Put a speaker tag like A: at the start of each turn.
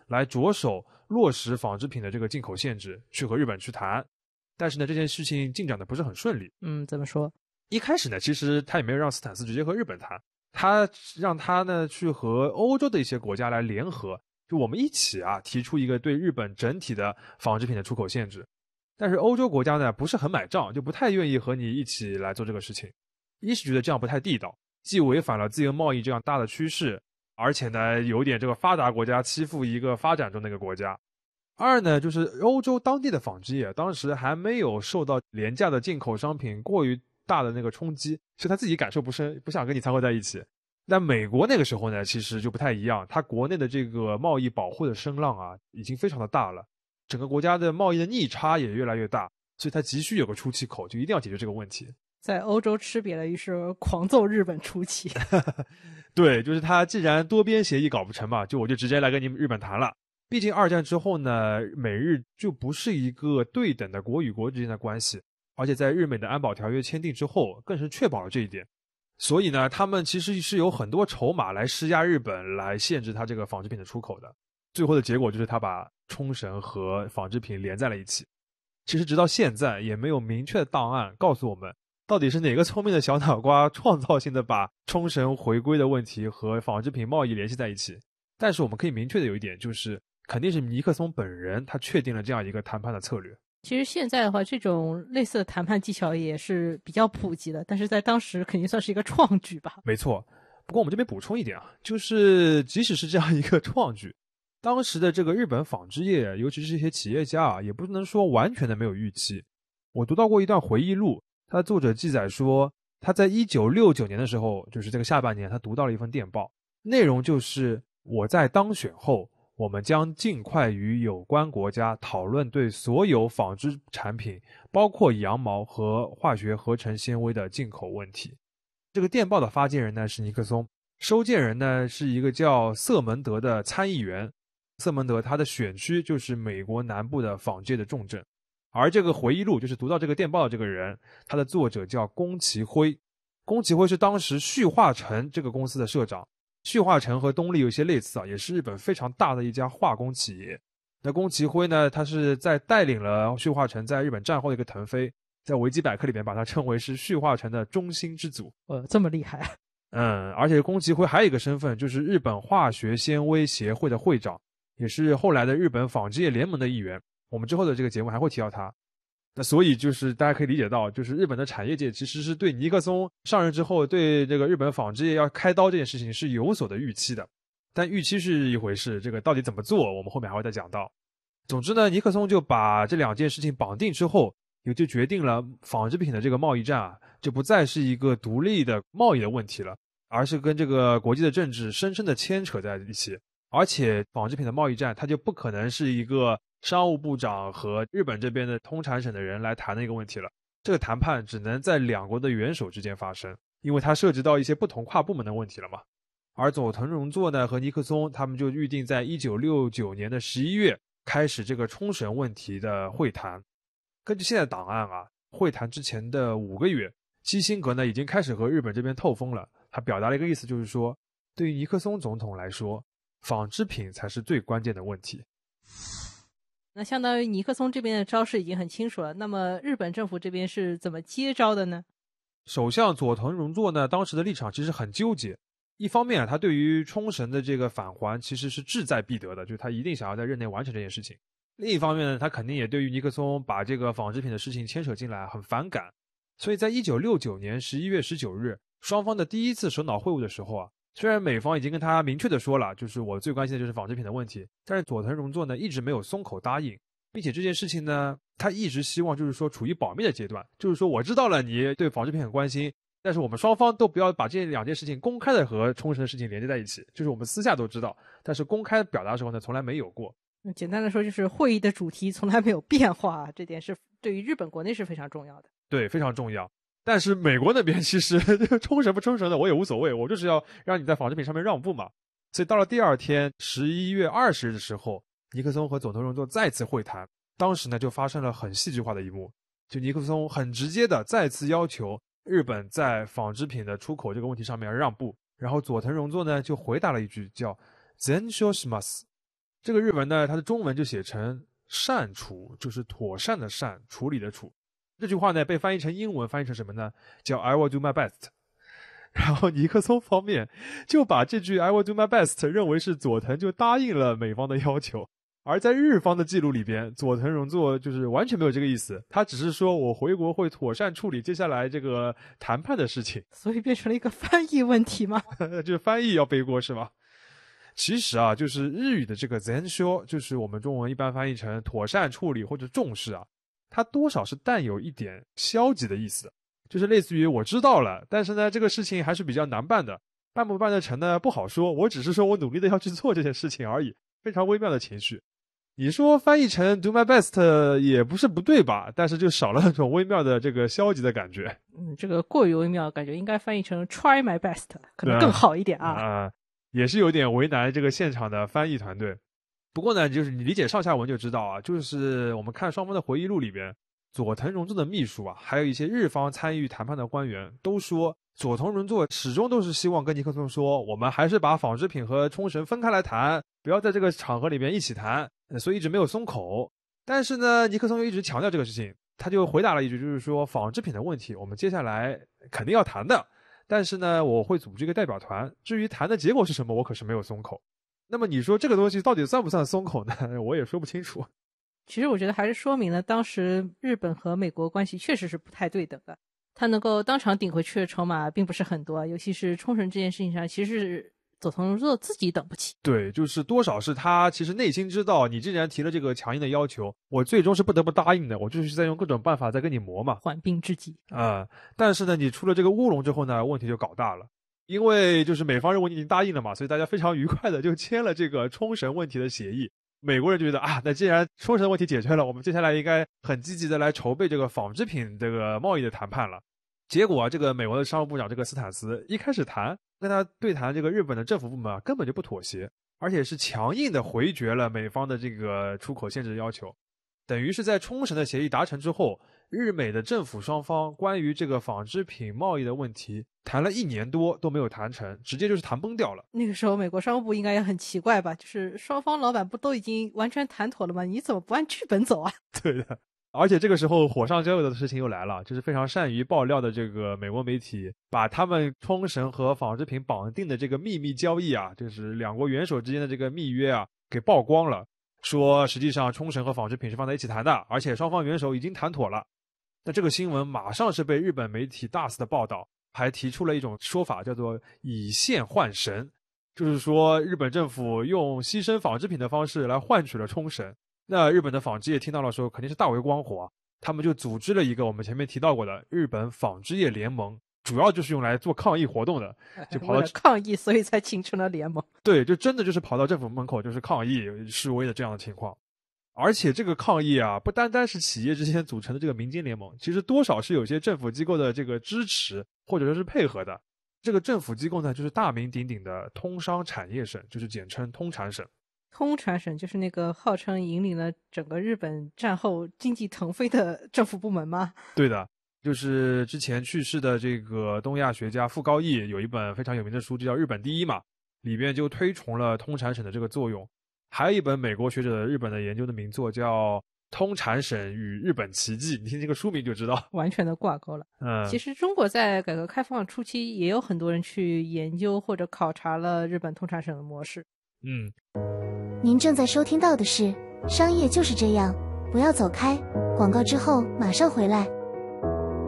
A: 来着手落实纺织品的这个进口限制，去和日本去谈。但是呢，这件事情进展的不是很顺利。
B: 怎么说？
A: 一开始呢，其实他也没有让斯坦斯直接和日本谈，他让他呢去和欧洲的一些国家来联合，就我们一起提出一个对日本整体的纺织品的出口限制。但是欧洲国家呢不是很买账，就不太愿意和你一起来做这个事情。一是觉得这样不太地道，既违反了自由贸易这样大的趋势，而且呢有点这个发达国家欺负一个发展中的一个国家。二呢，就是欧洲当地的纺织业当时还没有受到廉价的进口商品过于大的那个冲击，所以他自己感受不深，不想跟你掺和在一起。但美国那个时候呢，其实就不太一样，它国内的这个贸易保护的声浪已经非常的大了，整个国家的贸易的逆差也越来越大，所以它急需有个出气口，就一定要解决这个问题。
B: 在欧洲吃瘪了，于是狂揍日本出气。
A: 对，就是他既然多边协议搞不成嘛，我就直接来跟你们日本谈了。毕竟二战之后呢，美日就不是一个对等的国与国之间的关系，而且在日美的安保条约签订之后，更是确保了这一点。所以呢，他们其实是有很多筹码来施压日本，来限制他这个纺织品的出口的。最后的结果就是他把冲绳和纺织品连在了一起。其实直到现在也没有明确的档案告诉我们，到底是哪个聪明的小脑瓜创造性的把冲绳回归的问题和纺织品贸易联系在一起。但是我们可以明确的有一点，就是肯定是尼克松本人他确定了这样一个谈判的策略。
B: 其实现在的话，这种类似的谈判技巧也是比较普及的，但是在当时肯定算是一个创举吧。
A: 没错，不过我们这边补充一点就是即使是这样一个创举，当时的这个日本纺织业，尤其是这些企业家也不能说完全的没有预期。我读到过一段回忆录，他的作者记载说，他在1969年的时候，就是这个下半年，他读到了一份电报，内容就是我在当选后，我们将尽快与有关国家讨论对所有纺织产品，包括羊毛和化学合成纤维的进口问题。这个电报的发件人呢是尼克松，收件人呢是一个叫瑟蒙德的参议员。瑟蒙德他的选区就是美国南部的纺界的重镇。而这个回忆录就是读到这个电报的这个人，他的作者叫宫崎辉。宫崎辉是当时旭化成这个公司的社长。旭化成和东丽有些类似也是日本非常大的一家化工企业。那宫崎辉呢，他是在带领了旭化成在日本战后的一个腾飞，在维基百科里面把他称为是旭化成的中心之祖。
B: 这么厉害。
A: 而且宫崎辉还有一个身份，就是日本化学纤维协会的会长，也是后来的日本纺织业联盟的一员。我们之后的这个节目还会提到他。那所以就是大家可以理解到，就是日本的产业界其实是对尼克松上任之后对这个日本纺织业要开刀这件事情是有所的预期的。但预期是一回事，这个到底怎么做我们后面还会再讲到。总之呢，尼克松就把这两件事情绑定之后，也就决定了纺织品的这个贸易战就不再是一个独立的贸易的问题了，而是跟这个国际的政治深深的牵扯在一起。而且纺织品的贸易战它就不可能是一个商务部长和日本这边的通产省的人来谈的一个问题了，这个谈判只能在两国的元首之间发生，因为它涉及到一些不同跨部门的问题了嘛。而佐藤荣作呢和尼克松他们就预定在1969年的11月开始这个冲绳问题的会谈。根据现在档案会谈之前的5个月，基辛格呢已经开始和日本这边透风了。他表达了一个意思，就是说对于尼克松总统来说，纺织品才是最关键的问题。
B: 那相当于尼克松这边的招式已经很清楚了，那么日本政府这边是怎么接招的呢？
A: 首相佐藤荣作呢，当时的立场其实很纠结。一方面他对于冲绳的这个返还其实是志在必得的，就是他一定想要在任内完成这件事情。另一方面呢，他肯定也对于尼克松把这个纺织品的事情牵扯进来很反感。所以在1969年11月19日，双方的第一次首脑会晤的时候虽然美方已经跟他明确的说了，就是我最关心的就是纺织品的问题，但是佐藤荣作呢一直没有松口答应，并且这件事情呢，他一直希望就是说处于保密的阶段，就是说我知道了你对纺织品很关心，但是我们双方都不要把这两件事情公开的和冲绳的事情连接在一起，就是我们私下都知道，但是公开表达的时候呢，从来没有过。
B: 简单的说，就是会议的主题从来没有变化，这点是对于日本国内是非常重要的。
A: 对，非常重要。但是美国那边其实冲绳不冲绳的我也无所谓，我就是要让你在纺织品上面让步嘛。所以到了第二天11月20日的时候，尼克松和佐藤荣作再次会谈。当时呢就发生了很戏剧化的一幕，就尼克松很直接的再次要求日本在纺织品的出口这个问题上面让步，然后佐藤荣作呢就回答了一句叫 Zensho shimasu， 这个日文呢，它的中文就写成善处，就是妥善的善，处理的处。这句话呢被翻译成英文，翻译成什么呢？叫 I will do my best。然后尼克松方面就把这句 I will do my best 认为是佐藤就答应了美方的要求，而在日方的记录里边，佐藤荣作就是完全没有这个意思，他只是说我回国会妥善处理接下来这个谈判的事情。
B: 所以变成了一个翻译问题吗？
A: 就是翻译要背锅是吧？其实啊，就是日语的这个 zensho， 就是我们中文一般翻译成妥善处理或者重视啊，它多少是带有一点消极的意思，就是类似于我知道了，但是呢这个事情还是比较难办的，办不办得成呢不好说，我只是说我努力的要去做这件事情而已，非常微妙的情绪。你说翻译成 do my best 也不是不对吧，但是就少了那种微妙的这个消极的感觉。
B: 这个过于微妙，感觉应该翻译成 try my best 可能更好一点啊。
A: 也是有点为难这个现场的翻译团队。不过呢，就是你理解上下文就知道啊，就是我们看双方的回忆录里边，佐藤荣作的秘书啊，还有一些日方参与谈判的官员都说，佐藤荣作始终都是希望跟尼克松说，我们还是把纺织品和冲绳分开来谈，不要在这个场合里边一起谈，所以一直没有松口。但是呢，尼克松又一直强调这个事情，他就回答了一句，就是说纺织品的问题我们接下来肯定要谈的，但是呢我会组织一个代表团，至于谈的结果是什么我可是没有松口。那么你说这个东西到底算不算松口呢？我也说不清楚。
B: 其实我觉得还是说明了当时日本和美国关系确实是不太对等的，他能够当场顶回去的筹码并不是很多，尤其是冲绳这件事情上，其实是佐藤荣作自己等不起。
A: 对，就是多少是他其实内心知道，你既然提了这个强硬的要求，我最终是不得不答应的，我就是在用各种办法在跟你磨嘛，
B: 缓兵之计
A: 但是呢你出了这个乌龙之后呢，问题就搞大了。因为就是美方认为你已经答应了嘛，所以大家非常愉快的就签了这个冲绳问题的协议。美国人觉得啊，那既然冲绳问题解决了，我们接下来应该很积极的来筹备这个纺织品这个贸易的谈判了。结果这个美国的商务部长这个斯坦斯一开始跟他对谈这个日本的政府部门根本就不妥协，而且是强硬的回绝了美方的这个出口限制要求。等于是在冲绳的协议达成之后，日美的政府双方关于这个纺织品贸易的问题谈了1年多都没有谈成，直接就是谈崩掉了。
B: 那个时候美国商务部应该也很奇怪吧，就是双方老板不都已经完全谈妥了吗？你怎么不按剧本走啊？
A: 对的，而且这个时候火上浇油的事情又来了，就是非常善于爆料的这个美国媒体把他们冲绳和纺织品绑定的这个秘密交易啊，就是两国元首之间的这个密约啊给曝光了，说实际上冲绳和纺织品是放在一起谈的，而且双方元首已经谈妥了。那这个新闻马上是被日本媒体大肆的报道，还提出了一种说法叫做以线换神，就是说日本政府用牺牲纺织品的方式来换取了冲绳。那日本的纺织业听到了说肯定是大为光火啊，他们就组织了一个我们前面提到过的日本纺织业联盟，主要就是用来做抗议活动的，就跑到
B: 为了抗议所以才形成了联盟。
A: 对，就真的就是跑到政府门口就是抗议示威的这样的情况。而且这个抗议啊，不单单是企业之间组成的这个民间联盟，其实多少是有些政府机构的这个支持或者说是配合的。这个政府机构呢，就是大名鼎鼎的通商产业省，就是简称通产省。
B: 通产省就是那个号称引领了整个日本战后经济腾飞的政府部门吗？
A: 对的，就是之前去世的这个东亚学家傅高义有一本非常有名的书，就叫《日本第一》嘛，里边就推崇了通产省的这个作用。还有一本美国学者的日本的研究的名作叫《通产省与日本奇迹》，你听这个书名就知道，
B: 完全的挂钩了。其实中国在改革开放初期也有很多人去研究或者考察了日本通产省的模式。
C: 您正在收听到的是《商业就是这样》，不要走开，广告之后马上回来。